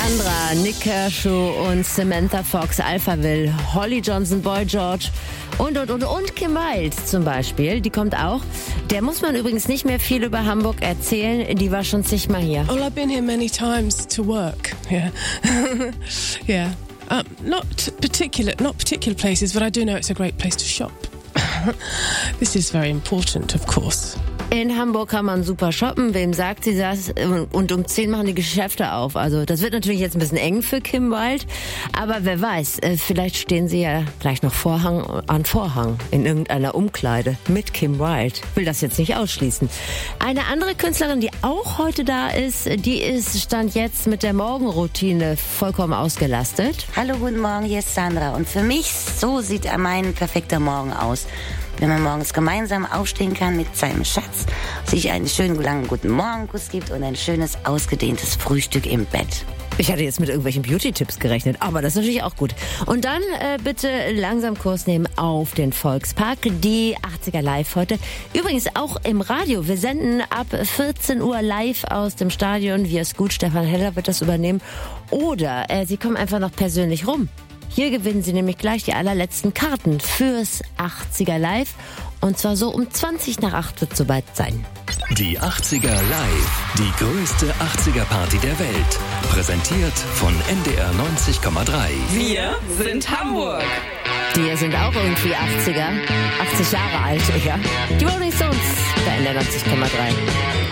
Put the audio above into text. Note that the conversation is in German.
Sandra, Nick Kershaw und Samantha Fox, Alphaville, Holly Johnson, Boy George und Kim Wilde zum Beispiel. Die kommt auch. Der muss man übrigens nicht mehr viel über Hamburg erzählen. Die war schon zigmal hier. Oh, I've been here many times to work. Yeah. Yeah. Not particular places, but I do know it's a great place to shop. This is very important, of course. In Hamburg kann man super shoppen. Wem sagt sie das? Und um 10 machen die Geschäfte auf. Also das wird natürlich jetzt ein bisschen eng für Kim Wilde. Aber wer weiß, vielleicht stehen sie ja gleich noch Vorhang an Vorhang in irgendeiner Umkleide mit Kim Wilde. Will das jetzt nicht ausschließen. Eine andere Künstlerin, die auch heute da ist, die ist Stand jetzt mit der Morgenroutine vollkommen ausgelastet. Hallo, guten Morgen, hier ist Sandra. Und für mich, so sieht mein perfekter Morgen aus. Wenn man morgens gemeinsam aufstehen kann mit seinem Schatz, sich einen schönen langen guten Morgenkuss gibt und ein schönes ausgedehntes Frühstück im Bett. Ich hatte jetzt mit irgendwelchen Beauty-Tipps gerechnet, aber das ist natürlich auch gut. Und dann bitte langsam Kurs nehmen auf den Volkspark. Die 80er Live heute. Übrigens auch im Radio. Wir senden ab 14 Uhr live aus dem Stadion. Wir ist gut, Stefan Heller wird das übernehmen. Oder Sie kommen einfach noch persönlich rum. Hier gewinnen Sie nämlich gleich die allerletzten Karten fürs 80er Live. Und zwar so um 20 nach 8 wird es soweit sein. Die 80er Live, die größte 80er Party der Welt. Präsentiert von NDR 90,3. Wir sind Hamburg. Die sind auch irgendwie 80er. 80 Jahre alt, ja. Die Rolling Stones bei NDR 90,3.